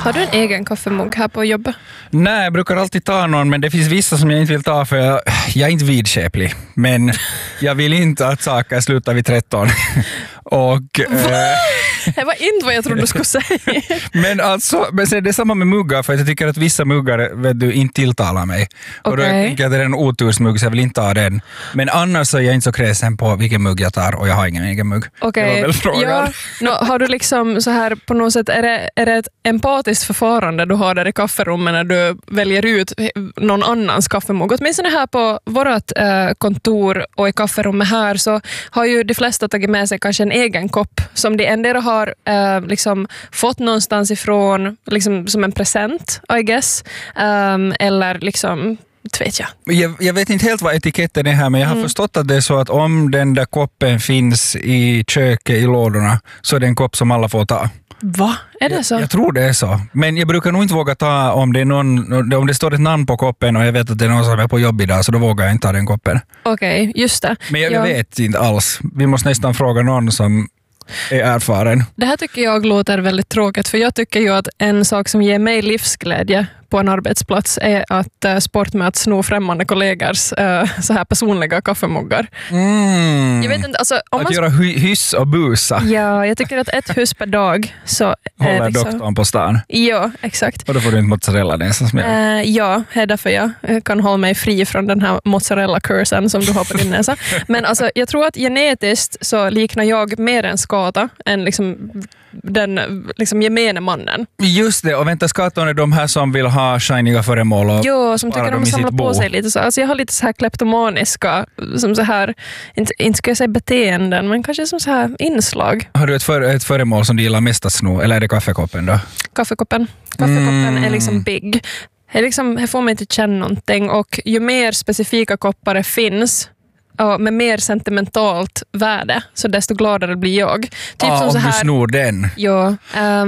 Har du en egen kaffemugg här på jobbet? Nej, jag brukar alltid ta någon, men det finns vissa som jag inte vill ta för jag är inte vidskeplig. Men jag vill inte att saker slutar vid 13. Och... Det var inte vad jag trodde du skulle säga. Men det är samma med muggar, för jag tycker att vissa muggar inte tilltalar mig. Okay. Och då tänker jag att det är en otursmugg så jag vill inte ha den. Men annars så är jag inte så kräsen på vilken mugg jag tar och jag har ingen egen mugg. Okej. Det var väl frågan. Ja, har du liksom så här på något sätt, är det ett empatiskt förfarande du har där i kafferummet när du väljer ut någon annans kaffemugg? Åtminstone här på vårt kontor och i kafferummet här så har ju de flesta tagit med sig kanske en egen kopp som de ändå har liksom fått någonstans ifrån liksom som en present, I guess. Eller liksom, vet jag vet inte helt vad etiketten är här, men jag har förstått att det är så att om den där koppen finns i köket i lådorna så är det en kopp som alla får ta. Va? Är det så? Jag tror det är så. Men jag brukar nog inte våga ta om det står ett namn på koppen och jag vet att det är någon som är på jobb idag, så då vågar jag inte ta den koppen. Okej, just det. Men jag vet inte alls. Vi måste nästan fråga någon som är erfaren. Det här tycker jag låter väldigt tråkigt, för jag tycker ju att en sak som ger mig livsglädje på en arbetsplats är att sporta med att sno främmande kollegors så här personliga kaffemuggar. Jag vet inte, alltså, om att göra hyss och busa. Ja, jag tycker att ett hyss per dag så håller liksom... doktorn på stan. Ja, exakt. Och då får du inte mozzarella nästan som jag. Ja, det är därför jag kan hålla mig fri från den här mozzarella-kursen som du har på din näsa. Men alltså, jag tror att genetiskt så liknar jag mer en skata än liksom den liksom gemene mannen. Just det, och vänta, skatorna är de här som vill ha shiniga föremål och som tycker de samlar på sig lite så. Alltså jag har lite så här kleptomaniska, som så här, inte ska jag säga beteenden, men kanske som så här inslag. Har du ett föremål som du gillar mest att sno, eller är det kaffekoppen då? Kaffekoppen är liksom big. Det får mig inte känna någonting, och ju mer specifika koppar det finns med mer sentimentalt värde, så desto gladare blir jag. Typ som om så här, du snor den. Ja,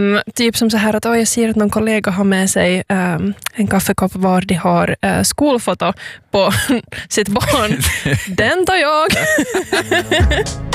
typ som så här att jag ser att någon kollega har med sig en kaffekopp var de har skolfoto på sitt barn. Den tar jag!